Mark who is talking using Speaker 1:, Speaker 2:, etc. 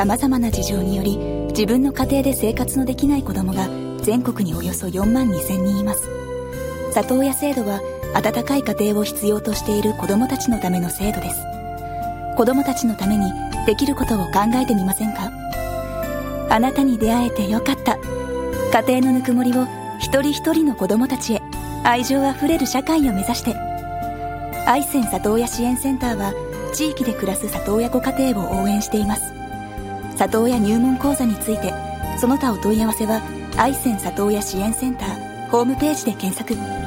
Speaker 1: 様々な事情により自分の家庭で生活のできない子どもが全国におよそ4万2000人います。里親制度は温かい家庭を必要としている子どもたちのための制度です。子どもたちのためにできることを考えてみませんか？あなたに出会えてよかった。家庭のぬくもりを一人一人の子どもたちへ、愛情あふれる社会を目指して。愛川里親支援センターは地域で暮らす里親ご家庭を応援しています。里親入門講座についてその他お問い合わせは愛川里親支援センターホームページで検索。